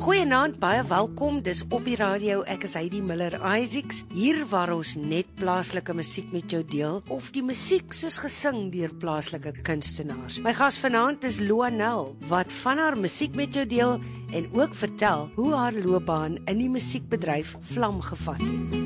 Goeienaand, baie welkom. Dis op die radio. Ek is Heidi Miller Isaacs. Hier waar ons net plaaslike musiek met jou deel of die musiek soos gesing deur plaaslike kunstenaars. My gas vanaand is Loanel wat van haar musiek met jou deel en ook vertel hoe haar loopbaan in die musiekbedryf vlam gevat het.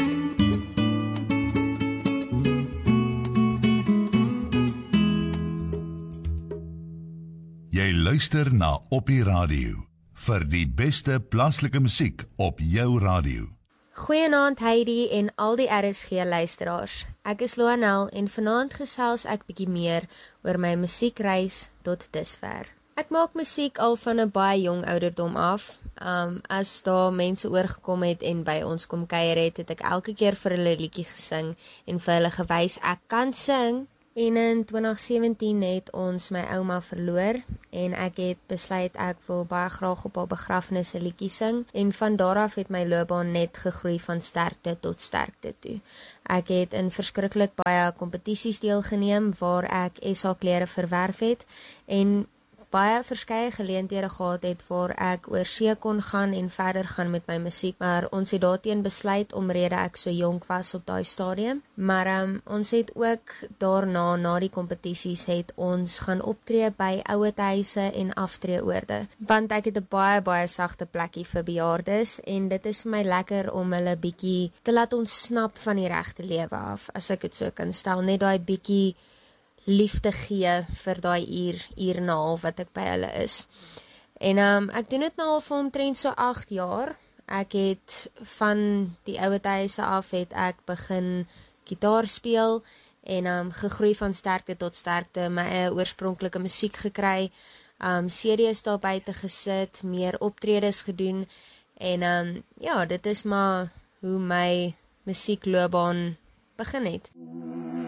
Jy luister na Op die Radio vir die beste plaaslike musiek op jou radio. Goeienaand Heidi en al die RSG luisteraars. Ek is Loanel en vanaand gesels ek bietjie meer oor my musiekreis tot dusver. Ek maak musiek al van 'n baie jong ouderdom af. As daar mense oorgekom het en by ons kom kuier het ek elke keer vir hulle 'n liedjie gesing en vir hulle gewys ek kan sing. En in 2017 het ons my ouma verloor en ek het besluit ek wil baie graag op haar begrafnis 'n liedjie sing en van daar af het my loopbaan net gegroei van sterkte tot sterkte toe. Ek het in verskriklik baie kompetisies deelgeneem waar ek SA klere verwerf het en baie verskeie geleenthede gehad het waar ek oor see kon gaan en verder gaan met my musiek, maar ons het daarteen besluit omrede ek so jonk was op daai stadium. Maar ons het ook daarna, na die kompetisies, het ons gaan optree by ouetehuise en aftreeoorde, want ek het 'n baie sagte plekkie vir bejaardes en dit is vir my lekker om hulle bietjie te laat ontsnap van die regte lewe af, as ek dit so kan stel, net daai bietjie liefde gee vir daai uur en 'n half wat ek by hulle is. En ek doen dit nou al vir omtrent so 8 jaar. Ek het van die ouetehuise af het ek begin gitaar speel en gegroei van sterkte tot sterkte, my eie oorspronklike musiek gekry, CD's daar buite gesit, meer optredes gedoen en ja, dit is maar hoe my musiekloopbaan begin het.